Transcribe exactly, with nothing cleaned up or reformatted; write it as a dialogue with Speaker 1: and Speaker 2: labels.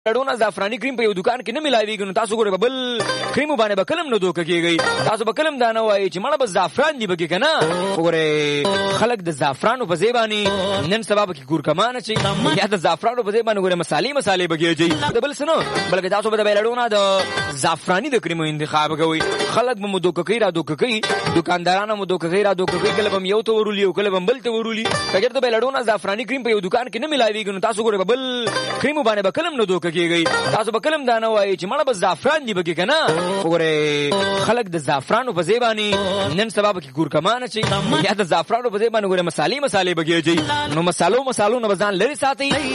Speaker 1: لړونه زعفراني کریم په یو دکان کې نه ملاويږي نو تاسو ګوره بل کریم باندې به کلم نه دوکه کیږي تاسو به کلم دا نه وایي چې مړه بس زعفران دی بګی کنه وګوره خلک د زعفرانو په زیبانی نن سبب کې ګور کمانه چي یا د زعفرانو په زیبانی ګوره مصالې مصالې بګی چي د بل سنو بلکې تاسو به د لړونه د زعفراني د کریمو انتخاب کوي خلک به مو دوکه کوي را دوکه کوي دکاندارانو مو دوکه کوي را دوکه کوي کله به یو ته ورولي او کله به بل ته ورولي کله د لړونه زعفراني کریم په یو دکان کې نه ملاويږي نو تاسو ګوره بل کریم باندې به کلم نه دوکه کیږي تاسو به کلم دا نه وایي چې مړه بس زعفران دی بګی کنه وګوره خلک د زعفرانو په زیبانی نن سبب کې ګور کمانه چي یا د زعفرانو په زیبانی ګوره مصالې مصالې بګی چي نو مصالو مصالو نه بزان لري ساتي